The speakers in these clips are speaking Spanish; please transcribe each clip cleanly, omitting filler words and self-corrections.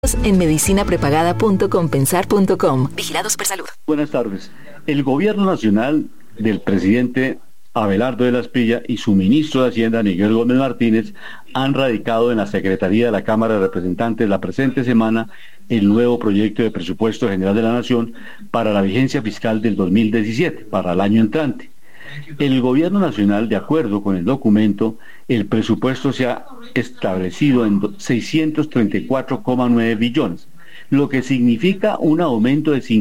En medicinaprepagada.compensar.com. Vigilado Supersalud. Buenas tardes. El gobierno nacional del presidente Abelardo de la Espriella y su ministro de Hacienda, Miguel Gómez Martínez, han radicado en la Secretaría de la Cámara de Representantes la presente semana el nuevo proyecto de presupuesto general de la Nación para la vigencia fiscal del 2017, para el año entrante. El gobierno nacional, de acuerdo con el documento, el presupuesto se ha establecido en 634,9 billones, lo que significa un aumento de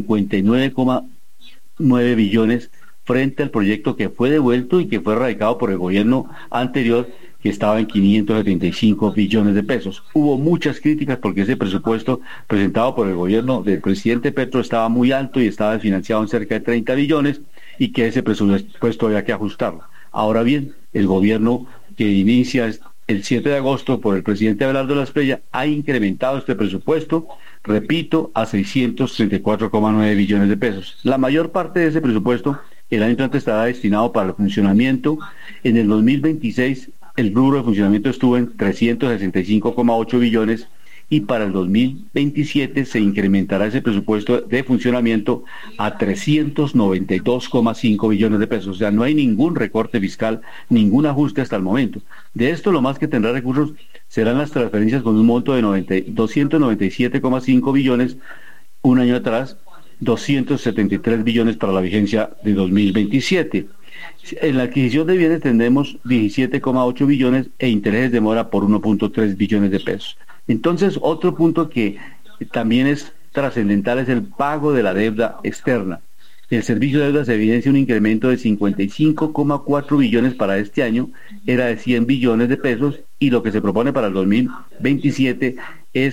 59,9 billones frente al proyecto que fue devuelto y que fue radicado por el gobierno anterior, que estaba en 575 billones de pesos. Hubo muchas críticas porque ese presupuesto presentado por el gobierno del presidente Petro estaba muy alto y estaba financiado en cerca de 30 billones y que ese presupuesto había que ajustarlo. Ahora bien, el gobierno que inicia el 7 de agosto por el presidente Abelardo de la Espriella ha incrementado este presupuesto, repito, a 634,9 billones de pesos. La mayor parte de ese presupuesto el año entrante estará destinado para el funcionamiento. En el 2026 el rubro de funcionamiento estuvo en 365,8 billones y para el 2027 se incrementará ese presupuesto de funcionamiento a 392,5 billones de pesos. O sea, no hay ningún recorte fiscal, ningún ajuste hasta el momento. De esto, lo más que tendrá recursos serán las transferencias con un monto de 297,5 billones un año atrás, 273 billones para la vigencia de 2027. En la adquisición de bienes tendremos 17,8 billones e intereses de mora por 1,3 billones de pesos. Entonces, otro punto que también es trascendental es el pago de la deuda externa. El servicio de deuda se evidencia un incremento de 55,4 billones para este año, era de 100 billones de pesos, y lo que se propone para el 2027 es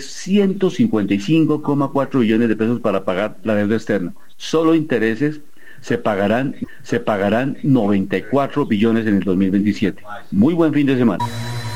155,4 billones de pesos para pagar la deuda externa. Solo intereses se pagarán 94 billones en el 2027. Muy buen fin de semana.